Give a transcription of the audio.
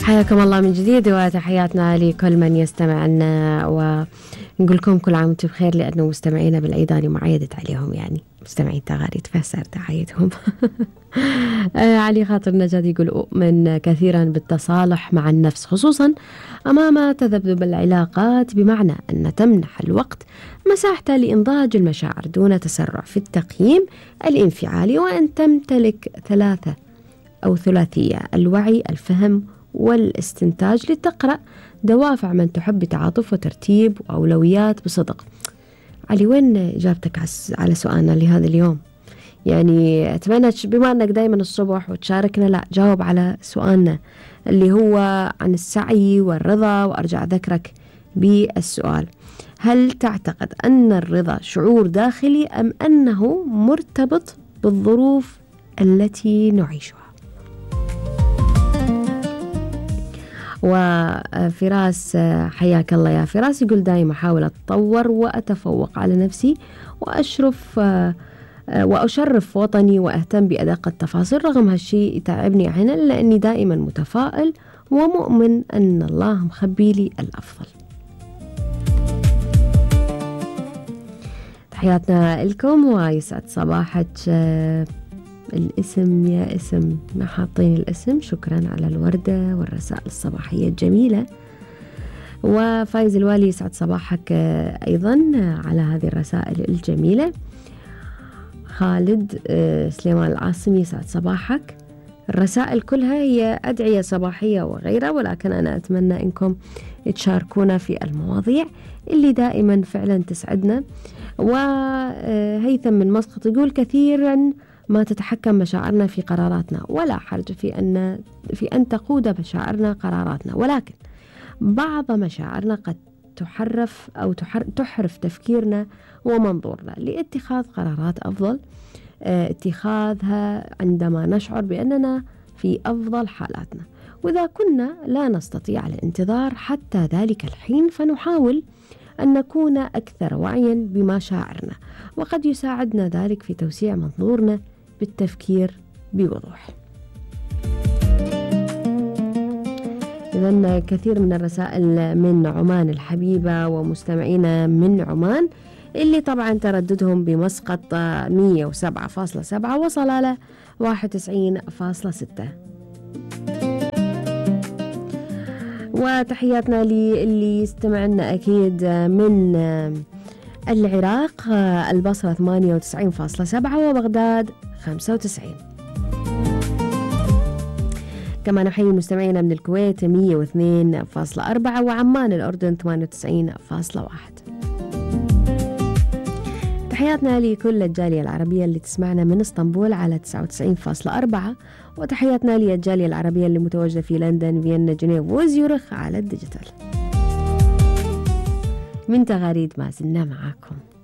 حياكم الله من جديد وتحياتنا لكل من يستمع لنا، ونقول لكم كل عام وانتم بخير، لأنه مستمعينا بالعيداني معيدة عليهم، يعني مستمعين تغاريد فسر تعايدهم. علي خاطر نجاد يقول: أؤمن كثيرا بالتصالح مع النفس، خصوصا أمام تذبذب العلاقات، بمعنى أن تمنح الوقت مساحته لإنضاج المشاعر دون تسرع في التقييم الانفعالي، وأن تمتلك ثلاثة أو ثلاثية: الوعي، الفهم، والاستنتاج، لتقرأ دوافع من تحب بتعاطف وترتيب وأولويات بصدق. علي، وين إجابتك على سؤالنا لهذا اليوم؟ يعني أتمنى بما أنك دايما الصبح وتشاركنا، لا جاوب على سؤالنا اللي هو عن السعي والرضا. وأرجع أذكرك بالسؤال: هل تعتقد أن الرضا شعور داخلي أم أنه مرتبط بالظروف التي نعيشها؟ وفراس، حياك الله يا فراس، يقول: دائما أحاول أتطور وأتفوق على نفسي وأشرف وطني وأهتم بأدق التفاصيل، رغم هالشيء يتعبني أحيانا، لأني دائما متفائل ومؤمن أن الله مخبي لي الأفضل. تحياتنا لكم ويسعد صباحك. الاسم يا اسم ما حاطين الاسم، شكرا على الوردة والرسائل الصباحية الجميلة. وفايز الوالي يسعد صباحك أيضا على هذه الرسائل الجميلة. خالد سليمان العاصمي يسعد صباحك. الرسائل كلها هي أدعية صباحية وغيرها، ولكن أنا أتمنى أنكم تشاركونا في المواضيع اللي دائما فعلا تسعدنا. وهيثم من مسقط يقول: كثيرا ما تتحكم مشاعرنا في قراراتنا، ولا حرج في أن تقود مشاعرنا قراراتنا، ولكن بعض مشاعرنا قد تحرف أو تحرف تفكيرنا ومنظورنا لاتخاذ قرارات أفضل اتخاذها عندما نشعر بأننا في أفضل حالاتنا. وإذا كنا لا نستطيع الانتظار حتى ذلك الحين، فنحاول أن نكون أكثر وعيا بمشاعرنا، وقد يساعدنا ذلك في توسيع منظورنا بالتفكير بوضوح. إذن كثير من الرسائل من عمان الحبيبة ومستمعينا من عمان، اللي طبعا ترددهم بمسقط 107.7 وصل ل 91.6. وتحياتنا للي يستمعنا أكيد من العراق، البصرة 98.7 وبغداد 95. كما نحيي مستمعينا من الكويت 102.4 وعمان الأردن 98.1. تحياتنا لكل الجالية العربية اللي تسمعنا من اسطنبول على 99.4، وتحياتنا للجالية العربية اللي متواجدة في لندن، فيينا، جنيف وزيورخ على الديجيتال. من تغاريد ما زلنا معاكم.